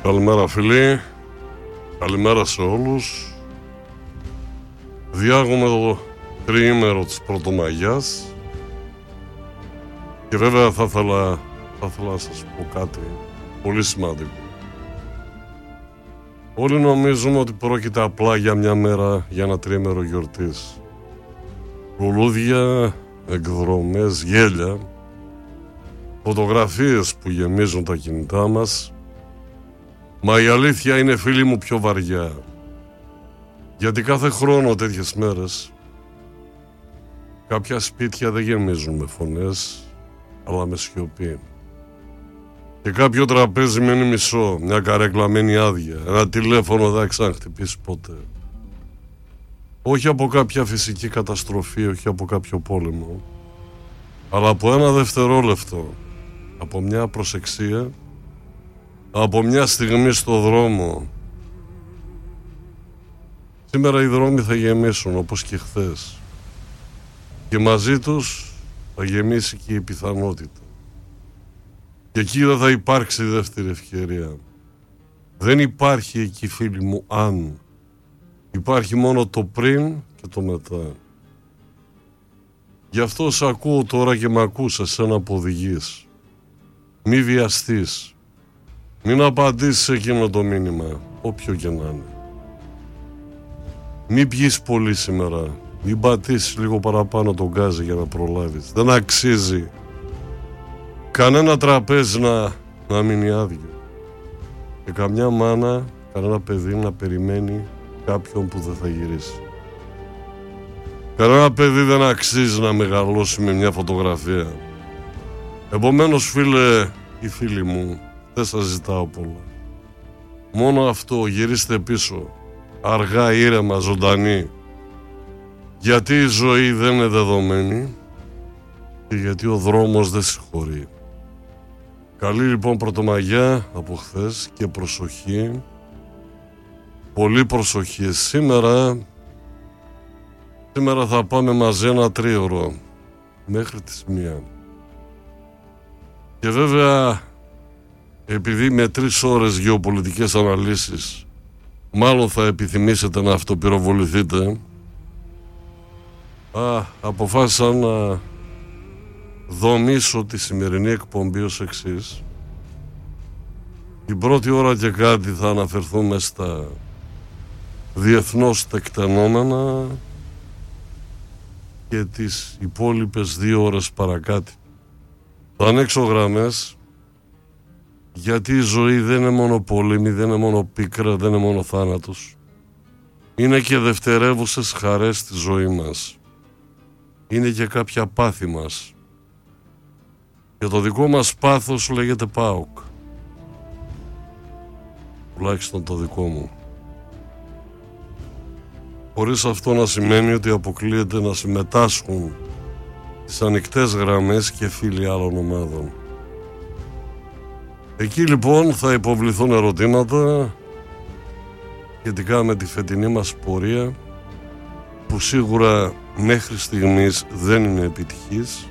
Καλημέρα φίλοι, καλημέρα σε όλους. Διάγουμε το τριήμερο της Πρωτομαγιάς και βέβαια θα ήθελα να σας πω κάτι πολύ σημαντικό. Όλοι νομίζουμε ότι πρόκειται απλά για μια μέρα, για ένα τριήμερο γιορτής. Λουλούδια, εκδρομές, γέλια, φωτογραφίες που γεμίζουν τα κινητά μας. Μα η αλήθεια είναι, φίλοι μου, πιο βαριά. Γιατί κάθε χρόνο τέτοιες μέρες κάποια σπίτια δεν γεμίζουν με φωνές, αλλά με σιωπή. Και κάποιο τραπέζι μένει μισό, μια καρέκλα μένει άδεια, ένα τηλέφωνο δεν ξαναχτυπήσει ποτέ. Όχι από κάποια φυσική καταστροφή, όχι από κάποιο πόλεμο, αλλά από ένα δευτερόλεπτο, από μια προσεξία, από μια στιγμή στο δρόμο. Σήμερα οι δρόμοι θα γεμίσουν όπως και χθες. Και μαζί τους θα γεμίσει και η πιθανότητα. Και εκεί δεν θα υπάρξει δεύτερη ευκαιρία. Δεν υπάρχει εκεί, φίλοι μου, αν. Υπάρχει μόνο το πριν και το μετά. Γι' αυτό σε ακούω τώρα και με ακούς εσένα που οδηγείς. Μη βιαστείς. Μην απαντήσεις εκείνο το μήνυμα, όποιο και να είναι. Μην πιείς πολύ σήμερα. Μην πατήσεις λίγο παραπάνω τον γκάζι για να προλάβεις. Δεν αξίζει κανένα τραπέζι να μείνει άδειο. Και καμιά μάνα, κανένα παιδί να περιμένει κάποιον που δεν θα γυρίσει. Κανένα παιδί δεν αξίζει να μεγαλώσει με μια φωτογραφία. Επομένως, φίλε ή φίλοι μου, δεν σας ζητάω πολλά. Μόνο αυτό, γυρίστε πίσω. Αργά, ήρεμα, ζωντανή. Γιατί η ζωή δεν είναι δεδομένη και γιατί ο δρόμος δεν συγχωρεί. Καλή λοιπόν Πρωτομαγιά από χθες και προσοχή. Πολύ προσοχή. Σήμερα θα πάμε μαζί ένα τρίωρο μέχρι τις 1. Και βέβαια, επειδή με 3 ώρες γεωπολιτικές αναλύσεις μάλλον θα επιθυμήσετε να αυτοπυροβοληθείτε, αποφάσισα να δομήσω τη σημερινή εκπομπή ως εξής. Την πρώτη ώρα και κάτι θα αναφερθούμε στα διεθνώς τεκτενόμενα και τις υπόλοιπες 2 ώρες παρακάτω θα ανοίξω γραμμές, γιατί η ζωή δεν είναι μόνο πόλεμη, δεν είναι μόνο πίκρα, δεν είναι μόνο θάνατος. Είναι και δευτερεύουσες χαρές στη ζωή μας. Είναι και κάποια πάθη μας. Και το δικό μας πάθος λέγεται ΠΑΟΚ. Τουλάχιστον το δικό μου. Χωρίς αυτό να σημαίνει ότι αποκλείεται να συμμετάσχουν στις ανοιχτές γραμμές και φίλοι άλλων ομάδων. Εκεί λοιπόν θα υποβληθούν ερωτήματα σχετικά με τη φετινή μας πορεία, που σίγουρα μέχρι στιγμής δεν είναι επιτυχής.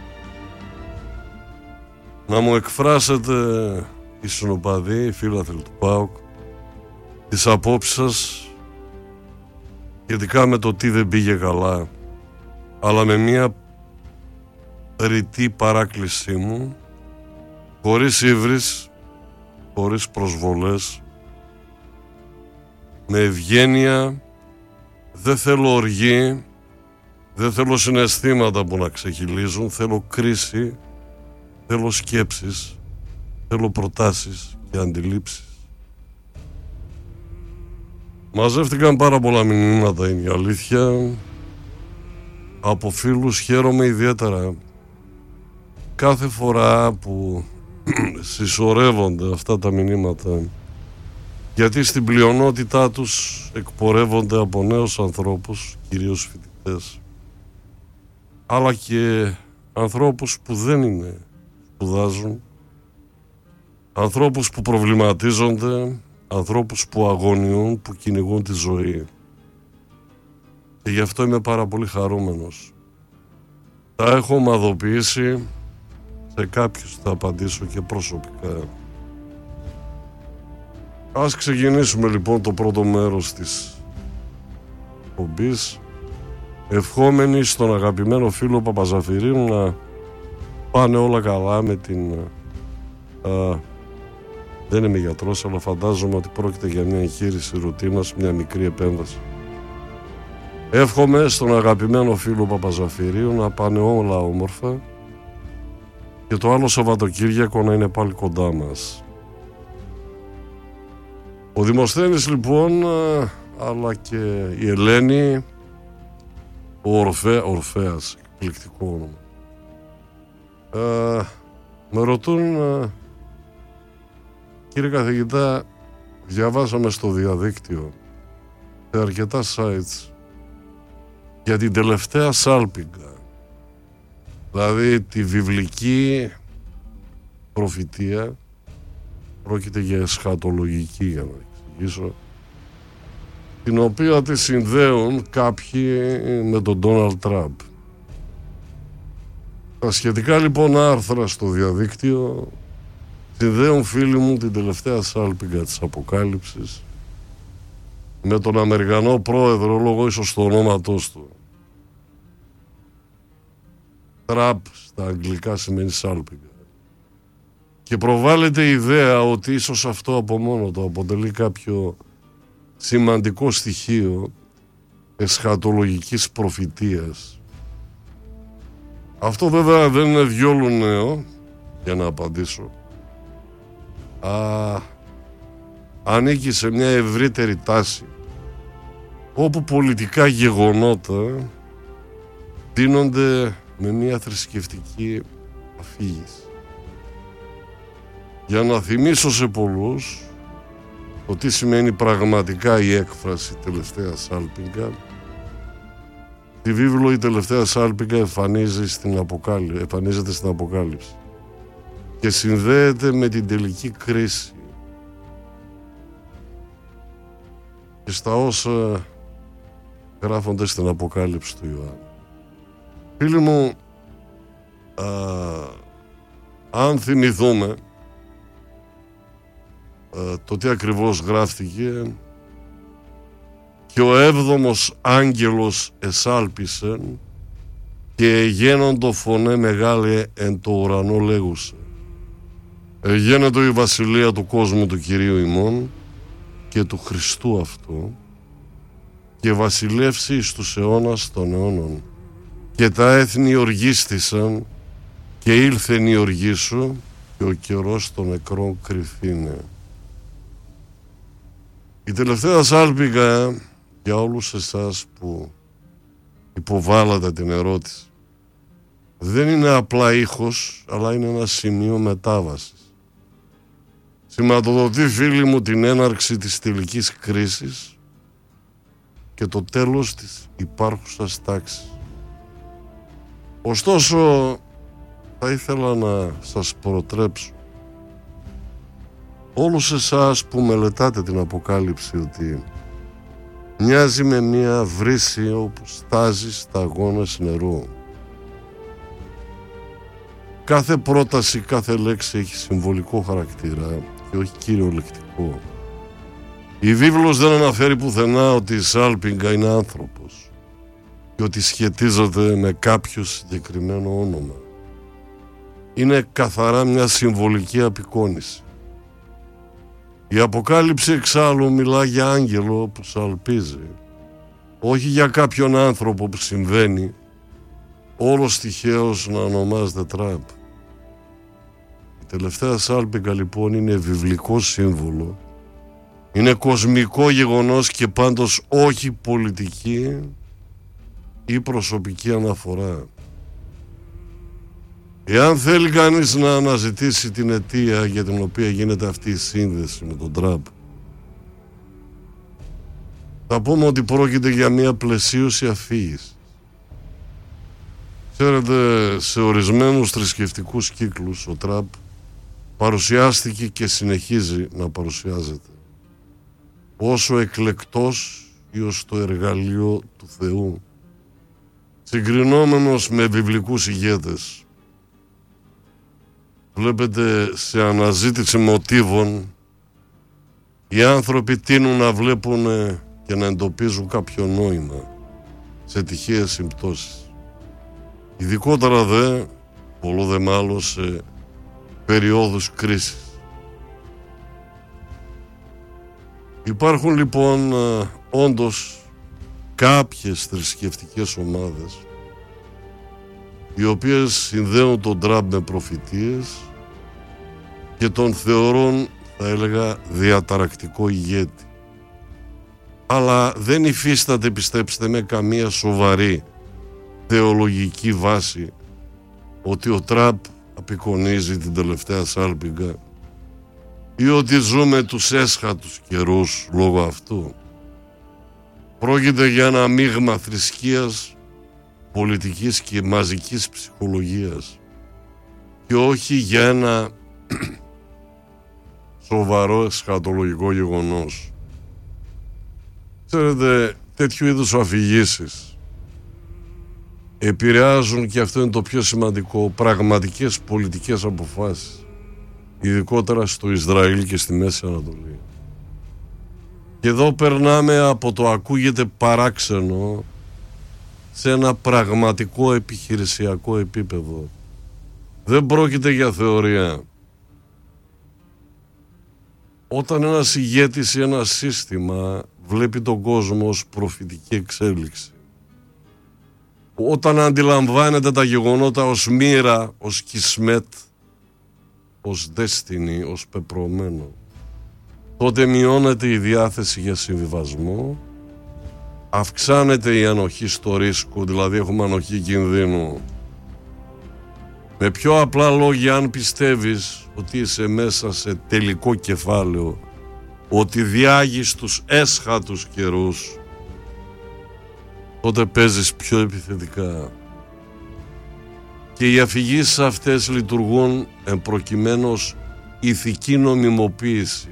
Να μου εκφράσετε, οι συνοπαδοί, οι φίλαθλοι του ΠΑΟΚ, τις απόψεις σας σχετικά με το τι δεν πήγε καλά, αλλά με μια ρητή παράκλησή μου, χωρίς ύβρις, χωρίς προσβολές, με ευγένεια. Δεν θέλω οργή, δεν θέλω συναισθήματα που να ξεχυλίζουν, θέλω κρίση, θέλω σκέψεις, θέλω προτάσεις και αντιλήψεις. Μαζεύτηκαν πάρα πολλά μηνύματα, είναι η αλήθεια. Από φίλους χαίρομαι ιδιαίτερα κάθε φορά που συσσωρεύονται αυτά τα μηνύματα, γιατί στην πλειονότητά τους εκπορεύονται από νέους ανθρώπους, κυρίως φοιτητές, αλλά και ανθρώπους που δεν είναι, σπουδάζουν, ανθρώπους που προβληματίζονται, ανθρώπους που αγωνιούν, που κυνηγούν τη ζωή. Και γι' αυτό είμαι πάρα πολύ χαρούμενος. Τα έχω ομαδοποιήσει, σε κάποιους θα απαντήσω και προσωπικά. Ας ξεκινήσουμε λοιπόν το πρώτο μέρος της εκπομπής, ευχόμενοι στον αγαπημένο φίλο Παπαζαφυρίου να πάνε όλα καλά με την... δεν είμαι γιατρός, αλλά φαντάζομαι ότι πρόκειται για μια εγχείρηση ρουτίνας, μια μικρή επέμβαση. Εύχομαι στον αγαπημένο φίλο Παπαζαφυρίου να πάνε όλα όμορφα και το άλλο Σαββατοκύριακο να είναι πάλι κοντά μας. Ο Δημοσθένης λοιπόν, αλλά και η Ελένη, ο Ορφέας, εκπληκτικό όνομα, με ρωτούν, κύριε καθηγητά, διαβάσαμε στο διαδίκτυο σε αρκετά sites για την τελευταία σάλπιγγα, δηλαδή τη βιβλική προφητεία. Πρόκειται για εσχατολογική, για να εξηγήσω, την οποία τη συνδέουν κάποιοι με τον Ντόναλντ Τραμπ. Τα σχετικά λοιπόν άρθρα στο διαδίκτυο συνδέουν, φίλοι μου, την τελευταία σάλπιγγα της αποκάλυψης με τον Αμερικανό πρόεδρο, λόγω ίσως του ονόματός του. Τραμπ στα αγγλικά σημαίνει σάλπιγγα. Και προβάλλεται η ιδέα ότι ίσως αυτό από μόνο το αποτελεί κάποιο σημαντικό στοιχείο εσχατολογικής προφητείας. Αυτό βέβαια δεν είναι διόλου νέο, για να απαντήσω. Ανήκει σε μια ευρύτερη τάση όπου πολιτικά γεγονότα δίνονται με μια θρησκευτική αφήγηση. Για να θυμίσω σε πολλούς το τι σημαίνει πραγματικά η έκφραση τελευταία σάλπιγγα, τη βίβλο η τελευταία σάλπιγγα εμφανίζεται στην Αποκάλυψη και συνδέεται με την τελική κρίση και στα όσα γράφονται στην Αποκάλυψη του Ιωάννη. Φίλοι μου, αν θυμηθούμε το τι ακριβώς γράφτηκε, και ο 7ος άγγελος εσάλπισε και εγένοντο φωνέ μεγάλη εν το ουρανό λέγουσε, εγένετο η βασιλεία του κόσμου του Κυρίου ημών και του Χριστού αυτού και βασιλεύσει εις τους αιώνας των αιώνων, και τα έθνη οργίστησαν και ήλθεν η οργή σου και ο καιρός των νεκρών κρυφήνε. Η τελευταία σάλπιγγα, για όλους εσάς που υποβάλλατε την ερώτηση, δεν είναι απλά ήχος, αλλά είναι ένα σημείο μετάβασης. Σηματοδοτεί, φίλοι μου, την έναρξη της τελικής κρίσης και το τέλος της υπάρχουσας τάξης. Ωστόσο, θα ήθελα να σας προτρέψω όλους εσάς που μελετάτε την Αποκάλυψη ότι μοιάζει με μια βρύση όπου στάζει σταγόνες νερού. Κάθε πρόταση, κάθε λέξη έχει συμβολικό χαρακτήρα και όχι κυριολεκτικό. Η βίβλος δεν αναφέρει πουθενά ότι η σάλπιγγα είναι άνθρωπος και ότι σχετίζεται με κάποιο συγκεκριμένο όνομα. Είναι καθαρά μια συμβολική απεικόνηση. Η Αποκάλυψη εξάλλου μιλά για άγγελο που σαλπίζει, όχι για κάποιον άνθρωπο που συμβαίνει, όλος τυχαίως να ονομάζεται Τραμπ. Η τελευταία σάλπιγγα λοιπόν είναι βιβλικό σύμβολο, είναι κοσμικό γεγονός και πάντως όχι πολιτική ή προσωπική αναφορά. Εάν θέλει κανείς να αναζητήσει την αιτία για την οποία γίνεται αυτή η σύνδεση με τον Τραμπ, θα πούμε ότι πρόκειται για μια πλαισίωση αφήγηση. Ξέρετε, σε ορισμένους θρησκευτικούς κύκλους ο Τραμπ παρουσιάστηκε και συνεχίζει να παρουσιάζεται όσο εκλεκτός ή ως το εργαλείο του Θεού, συγκρινόμενος με βιβλικούς ηγέτες. Βλέπετε, σε αναζήτηση μοτίβων Οι άνθρωποι τείνουν να βλέπουν και να εντοπίζουν κάποιο νόημα σε τυχαίες συμπτώσεις. Ειδικότερα πολλό δε μάλλον σε περιόδους κρίσης. Υπάρχουν λοιπόν όντως κάποιες θρησκευτικές ομάδες οι οποίες συνδέουν τον Τραμπ με προφητείες και τον θεωρούν, θα έλεγα, διαταρακτικό ηγέτη. Αλλά δεν υφίσταται, πιστέψτε με, καμία σοβαρή θεολογική βάση ότι ο Τραμπ απεικονίζει την τελευταία σάλπιγγα ή ότι ζούμε τους έσχατους καιρούς λόγω αυτού. Πρόκειται για ένα μείγμα θρησκείας, πολιτικής και μαζικής ψυχολογίας και όχι για ένα σοβαρό εσχατολογικό γεγονός. Ξέρετε, τέτοιου είδους αφηγήσεις επηρεάζουν, και αυτό είναι το πιο σημαντικό, πραγματικές πολιτικές αποφάσεις, ειδικότερα στο Ισραήλ και στη Μέση Ανατολή. Και εδώ περνάμε από το ακούγεται παράξενο σε ένα πραγματικό επιχειρησιακό επίπεδο. Δεν πρόκειται για θεωρία. Όταν ένας ηγέτης ή ένα σύστημα βλέπει τον κόσμο ως προφητική εξέλιξη, όταν αντιλαμβάνεται τα γεγονότα ως μοίρα, ως κισμέτ, ως destiny, ως πεπρωμένο, τότε μειώνεται η διάθεση για συμβιβασμό, αυξάνεται η ανοχή στο ρίσκο, δηλαδή έχουμε ανοχή κινδύνου. Με πιο απλά λόγια, αν πιστεύεις ότι είσαι μέσα σε τελικό κεφάλαιο, ότι διάγεις τους έσχατους καιρούς, τότε παίζεις πιο επιθετικά. Και οι αφηγήσεις αυτές λειτουργούν εμπροκειμένως ηθική νομιμοποίηση.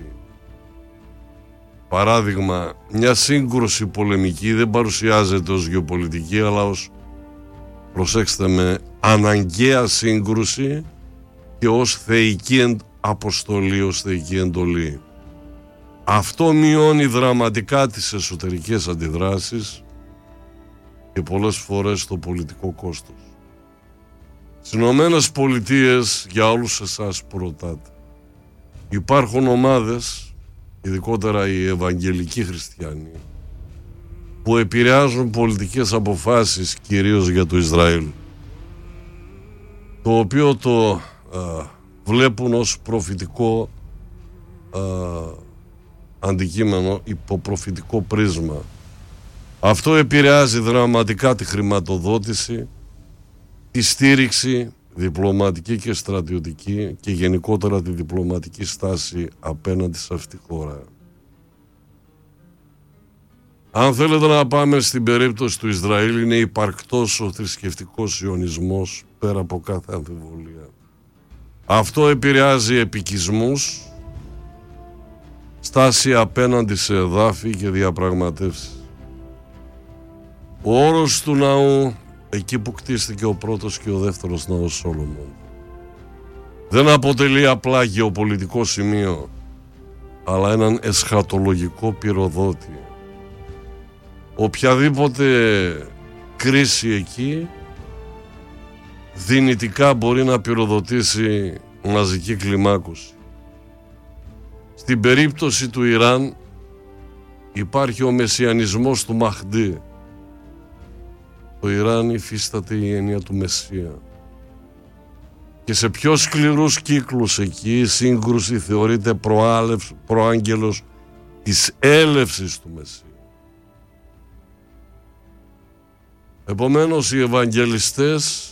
Παράδειγμα, μια σύγκρουση πολεμική δεν παρουσιάζεται ως γεωπολιτική, αλλά ως, προσέξτε με, αναγκαία σύγκρουση και ως θεϊκή αποστολή, ως θεϊκή εντολή. Αυτό μειώνει δραματικά τις εσωτερικές αντιδράσεις και πολλές φορές το πολιτικό κόστος. Στις Ηνωμένες Πολιτείες, για όλους εσάς που ρωτάτε, υπάρχουν ομάδες, ειδικότερα οι Ευαγγελικοί Χριστιανοί, που επηρεάζουν πολιτικές αποφάσεις κυρίως για το Ισραήλ, το οποίο το βλέπουν ως προφητικό αντικείμενο, υποπροφητικό πρίσμα. Αυτό επηρεάζει δραματικά τη χρηματοδότηση, τη στήριξη διπλωματική και στρατιωτική και γενικότερα τη διπλωματική στάση απέναντι σε αυτή τη χώρα. Αν θέλετε να πάμε στην περίπτωση του Ισραήλ, είναι υπαρκτός ο θρησκευτικός ιονισμός πέρα από κάθε αμφιβολία. Αυτό επηρεάζει επικισμούς, στάση απέναντι σε εδάφη και διαπραγματεύσεις. Ο όρος του ναού, εκεί που κτίστηκε ο πρώτος και ο δεύτερος ναός Σόλομον, δεν αποτελεί απλά γεωπολιτικό σημείο, αλλά έναν εσχατολογικό πυροδότη. Οποιαδήποτε κρίση εκεί δυνητικά μπορεί να πυροδοτήσει μαζική κλιμάκωση. Στην περίπτωση του Ιράν υπάρχει ο μεσιανισμός του Μαχντή. Το Ιράν υφίσταται η έννοια του Μεσσία. Και σε πιο σκληρούς κύκλους εκεί η σύγκρουση θεωρείται προάγγελος της έλευσης του Μεσσία. Επομένως οι Ευαγγελιστές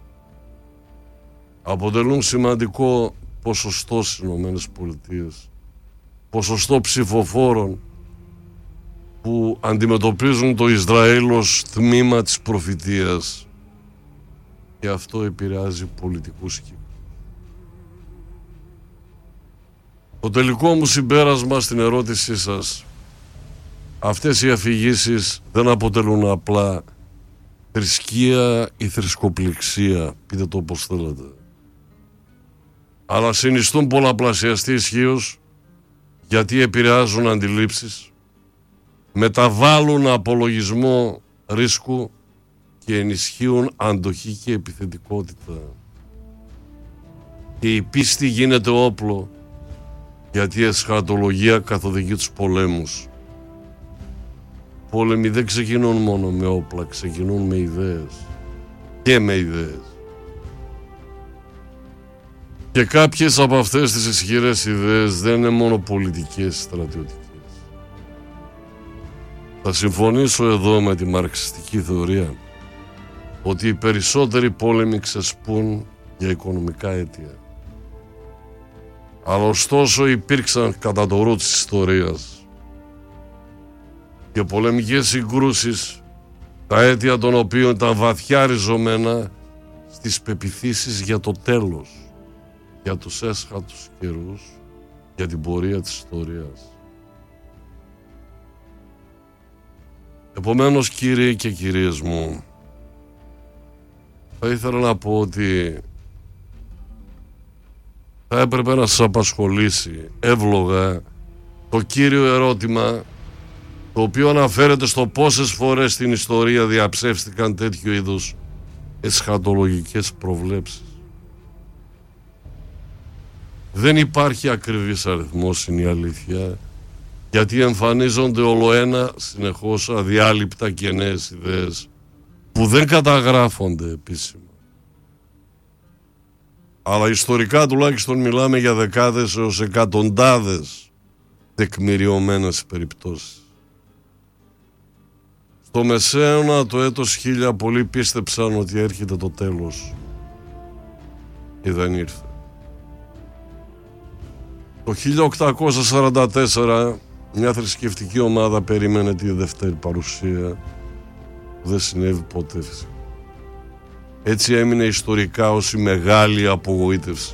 αποτελούν σημαντικό ποσοστό στις Ηνωμένες Πολιτείες, ποσοστό ψηφοφόρων που αντιμετωπίζουν το Ισραήλ ως τμήμα της προφητείας, και αυτό επηρεάζει πολιτικούς κύκλους. Το τελικό μου συμπέρασμα στην ερώτησή σας: αυτές οι αφηγήσεις δεν αποτελούν απλά θρησκεία ή θρησκοπληξία, πείτε το όπως θέλετε, αλλά συνιστούν πολλαπλασιαστή ισχύος γιατί επηρεάζουν αντιλήψεις, μεταβάλλουν απολογισμό ρίσκου και ενισχύουν αντοχή και επιθετικότητα. Και η πίστη γίνεται όπλο, γιατί η εσχατολογία καθοδηγεί τους πολέμους. Πόλεμοι δεν ξεκινούν μόνο με όπλα, ξεκινούν με ιδέες και με ιδέες. Και κάποιες από αυτές τις ισχυρές ιδέες δεν είναι μόνο πολιτικές, στρατιωτικές. Θα συμφωνήσω εδώ με τη μαρξιστική θεωρία ότι οι περισσότεροι πόλεμοι ξεσπούν για οικονομικά αίτια. Αλλά ωστόσο υπήρξαν κατά το ρου της ιστορίας και πολεμικές συγκρούσεις, τα αίτια των οποίων ήταν βαθιά ριζωμένα στις πεποιθήσεις για το τέλος, για τους έσχατους καιρούς, για την πορεία της ιστορίας. Επομένως, κύριοι και κυρίες μου, θα ήθελα να πω ότι θα έπρεπε να σας απασχολήσει εύλογα το κύριο ερώτημα, το οποίο αναφέρεται στο πόσες φορές στην ιστορία διαψεύστηκαν τέτοιου είδους εσχατολογικές προβλέψεις. Δεν υπάρχει ακριβής αριθμός, είναι η αλήθεια, γιατί εμφανίζονται ολοένα συνεχώς αδιάλειπτα και νέες ιδέες που δεν καταγράφονται επίσημα. Αλλά ιστορικά τουλάχιστον μιλάμε για δεκάδες έως εκατοντάδες τεκμηριωμένες περιπτώσεις. Στο Μεσαίωνα το έτος 1000 πολλοί πίστεψαν ότι έρχεται το τέλος και δεν ήρθε. Το 1844 μια θρησκευτική ομάδα περίμενε τη δεύτερη παρουσία που δεν συνέβη ποτέ φυσικά. Έτσι έμεινε ιστορικά ως η μεγάλη απογοήτευση.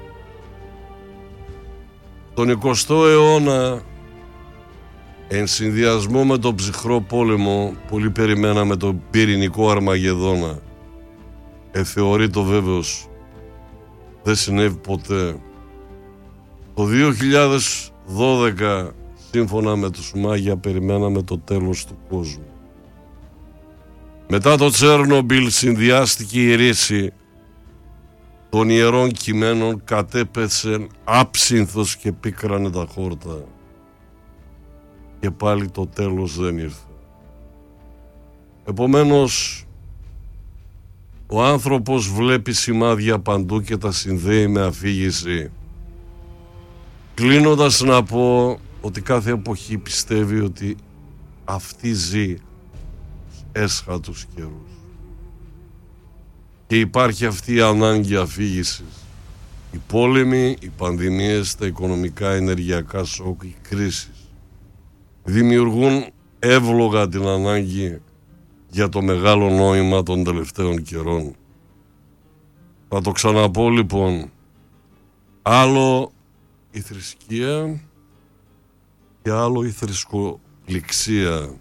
Τον 20ο αιώνα, εν συνδυασμό με τον ψυχρό πόλεμο, πολλοί περιμέναμε τον πυρηνικό Αρμαγεδόνα. Θεωρεί το βέβαιος, δεν συνέβη ποτέ. Το 2012, σύμφωνα με τους Μάγια, περιμέναμε το τέλος του κόσμου. Μετά το Τσέρνομπιλ συνδυάστηκε η ρίση των ιερών κειμένων, κατέπεσε άψυνθος και πίκρανε τα χόρτα. Και πάλι το τέλος δεν ήρθε. Επομένως, ο άνθρωπος βλέπει σημάδια παντού και τα συνδέει με αφήγηση. Κλείνοντας να πω ότι κάθε εποχή πιστεύει ότι αυτή ζει έσχατους καιρούς. Και υπάρχει αυτή η ανάγκη αφήγησης. Οι πόλεμοι, οι πανδημίες, τα οικονομικά, ενεργειακά σοκ, οι κρίσεις δημιουργούν εύλογα την ανάγκη για το μεγάλο νόημα των τελευταίων καιρών. Θα το ξαναπώ λοιπόν, άλλο η θρησκεία και άλλο η θρησκοληξία.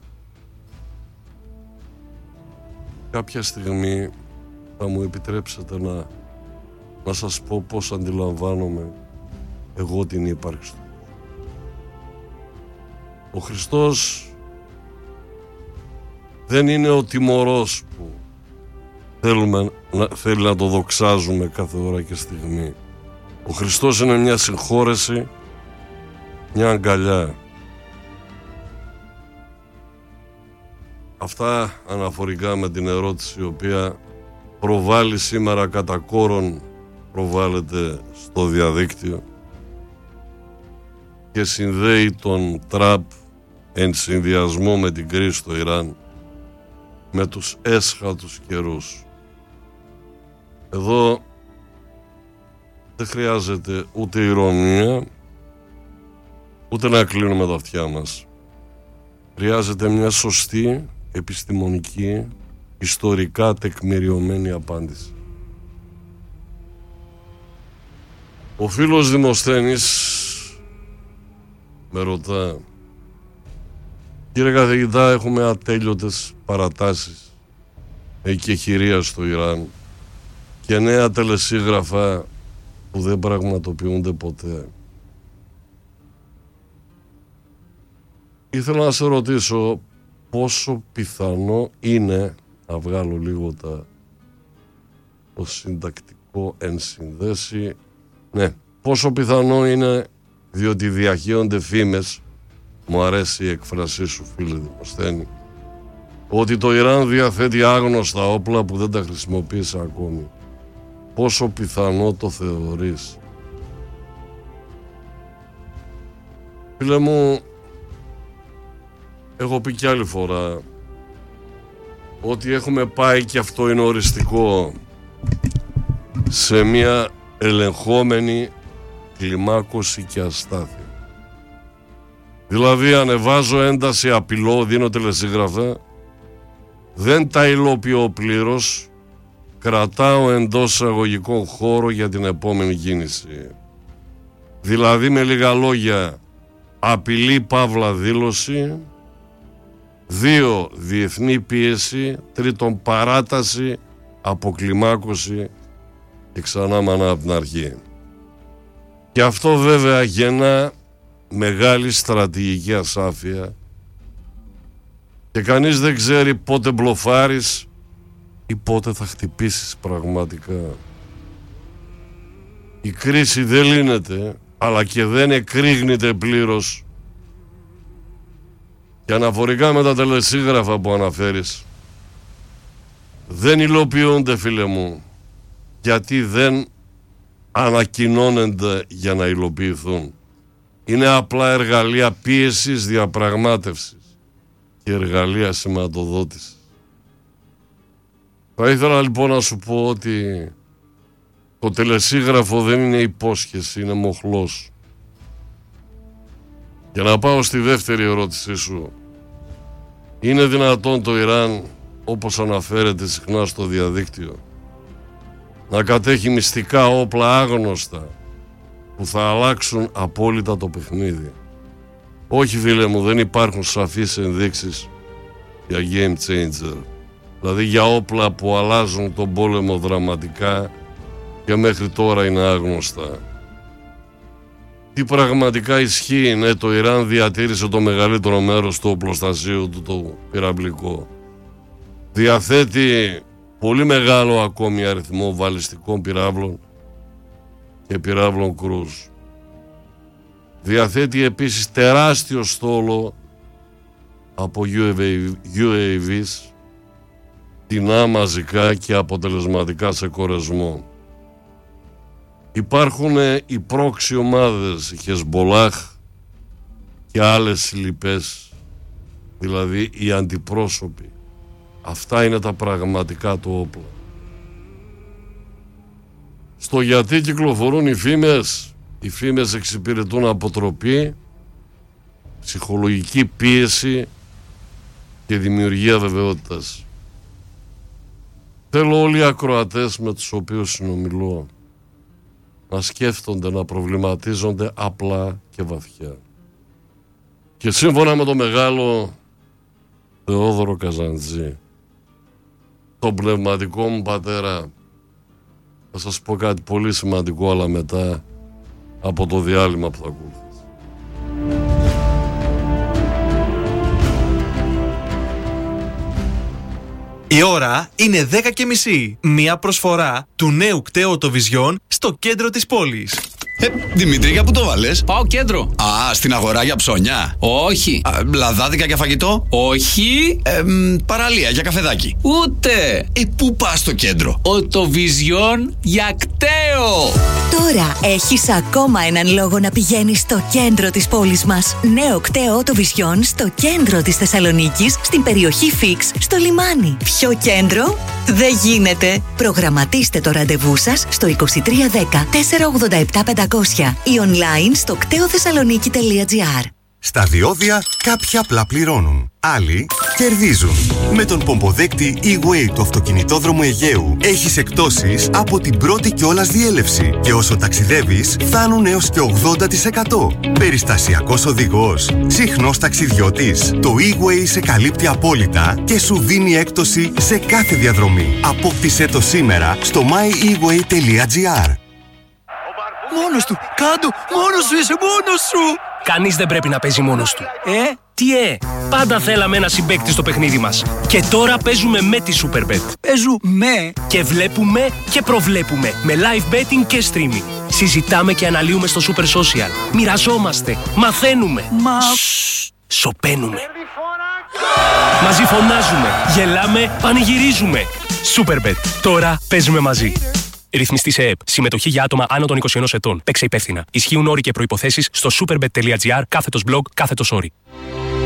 Κάποια στιγμή θα μου επιτρέψετε να σας πω πώς αντιλαμβάνομαι εγώ την ύπαρξη του. Ο Χριστός δεν είναι ο τιμωρός που θέλει να το δοξάζουμε κάθε ώρα και στιγμή. Ο Χριστός είναι μια συγχώρεση, μια αγκαλιά. Αυτά αναφορικά με την ερώτηση η οποία προβάλλει σήμερα κατά κόρον, προβάλλεται στο διαδίκτυο και συνδέει τον Τραμπ εν συνδυασμό με την κρίση στο Ιράν με τους έσχατους καιρούς. Εδώ δεν χρειάζεται ούτε ηρωνία, ούτε να κλείνουμε τα αυτιά μας. Χρειάζεται μια σωστή, επιστημονική, ιστορικά τεκμηριωμένη απάντηση. Ο φίλος Δημοσθένης με ρωτά: κύριε καθηγητά, έχουμε ατέλειωτες παρατάσεις, εκεχηρία στο Ιράν και νέα τελεσίγραφα που δεν πραγματοποιούνται ποτέ. ήθελα να σε ρωτήσω πόσο πιθανό είναι, να βγάλω λίγο το συντακτικό ενσυνδέσει, ναι, πόσο πιθανό είναι, διότι διαχέονται φήμες, μου αρέσει η εκφρασή σου φίλε Δημοσθένη, ότι το Ιράν διαθέτει άγνωστα όπλα που δεν τα χρησιμοποίησε ακόμη. Πόσο πιθανό το θεωρείς? Φίλε μου, έχω πει κι άλλη φορά ότι έχουμε πάει, και αυτό είναι οριστικό, σε μια ελεγχόμενη κλιμάκωση και αστάθεια. Δηλαδή ανεβάζω ένταση, απειλώ, δίνω τελεσίγραφα, δεν τα υλοποιώ πλήρως, κρατάω εντός εισαγωγικών χώρο για την επόμενη κίνηση. Δηλαδή με λίγα λόγια, απειλή παύλα δήλωση, 2 διεθνή πίεση, 3 παράταση, αποκλιμάκωση και ξανά μανά από την αρχή. Και αυτό βέβαια γεννά μεγάλη στρατηγική ασάφεια και κανείς δεν ξέρει πότε μπλοφάρεις ή πότε θα χτυπήσεις πραγματικά. Η κρίση δεν λύνεται, αλλά και δεν εκρήγνεται πλήρως. Και αναφορικά με τα τελεσίγραφα που αναφέρεις, δεν υλοποιούνται φίλε μου, γιατί δεν ανακοινώνονται για να υλοποιηθούν. Είναι απλά εργαλεία πίεσης, διαπραγμάτευσης και εργαλεία σηματοδότησης. Θα ήθελα λοιπόν να σου πω ότι το τελεσίγραφο δεν είναι υπόσχεση, είναι μοχλός. Για να πάω στη δεύτερη ερώτησή σου, είναι δυνατόν το Ιράν, όπως αναφέρεται συχνά στο διαδίκτυο, να κατέχει μυστικά όπλα άγνωστα που θα αλλάξουν απόλυτα το παιχνίδι? Όχι φίλε μου, δεν υπάρχουν σαφείς ενδείξεις για game changer, δηλαδή για όπλα που αλλάζουν τον πόλεμο δραματικά και μέχρι τώρα είναι άγνωστα. Τι πραγματικά ισχύει? Ναι, το Ιράν διατήρησε το μεγαλύτερο μέρος του οπλοστασίου του, το πυραυλικό. Διαθέτει πολύ μεγάλο ακόμη αριθμό βαλιστικών πυράβλων και πυράβλων κρούζ. Διαθέτει επίσης τεράστιο στόλο από UAVs, τινά μαζικά και αποτελεσματικά σε κορεσμό. Υπάρχουν οι πρόξι ομάδες, οι Χεσμπολάχ και άλλες λοιπές, δηλαδή οι αντιπρόσωποι. Αυτά είναι τα πραγματικά του όπλα. Στο γιατί κυκλοφορούν οι φήμες? Οι φήμες εξυπηρετούν αποτροπή, ψυχολογική πίεση και δημιουργία βεβαιότητας. Θέλω όλοι οι ακροατές με τους οποίους συνομιλώ να σκέφτονται, να προβληματίζονται απλά και βαθιά. Και σύμφωνα με το μεγάλο Θεόδωρο Καζαντζή, τον πνευματικό μου πατέρα, θα σας πω κάτι πολύ σημαντικό, αλλά μετά από το διάλειμμα που θα ακολουθήσει. Η ώρα είναι 10:30. Μία προσφορά του νέου κταίου Vision στο κέντρο της πόλης. Δημήτρη, για πού το βάλες? Πάω κέντρο. Α, στην αγορά για ψώνια. Όχι. Λαδάδικα για φαγητό. Όχι. Παραλία για καφεδάκι. Ούτε. Πού πας στο κέντρο? Το Vision για κταίο. Τώρα έχεις ακόμα έναν λόγο να πηγαίνεις στο κέντρο της πόλης μας. Νέο κταίο Vision στο κέντρο της Θεσσαλονίκης, στην περιοχή Φίξ, στο λιμάνι. Πιο κέντρο δεν γίνεται. Προγραμματίστε το ραντεβού σας στο 2310 487 500 ή online στο κτεοθεσσαλονίκη.gr. Στα διόδια κάποιοι απλά πληρώνουν, άλλοι κερδίζουν. Με τον πομποδέκτη E-Way του αυτοκινητόδρομου Αιγαίου έχεις εκπτώσεις από την πρώτη κιόλας διέλευση και όσο ταξιδεύεις φτάνουν έως και 80%. Περιστασιακός οδηγός, συχνός ταξιδιώτης, το E-Way σε καλύπτει απόλυτα και σου δίνει έκπτωση σε κάθε διαδρομή. Απόκτησέ το σήμερα στο myeWay.gr. Μόνος του, κάτω, μόνος σου είσαι, μόνος σου! Κανείς δεν πρέπει να παίζει μόνος του. Τι πάντα θέλαμε ένα συμπαίκτη στο παιχνίδι μας. Και τώρα παίζουμε με τη Superbet. Παίζουμε. Και βλέπουμε και προβλέπουμε με live betting και streaming. Συζητάμε και αναλύουμε στο Super Social. Μοιραζόμαστε, μαθαίνουμε. Σωπαίνουμε. Μαζί φωνάζουμε, γελάμε, πανηγυρίζουμε. Superbet. Τώρα παίζουμε μαζί. Ρυθμιστή σε ΕΕΠ. Συμμετοχή για άτομα άνω των 21 ετών. Παίξε υπεύθυνα. Ισχύουν όροι και προϋποθέσεις στο superbet.gr/blog/όροι.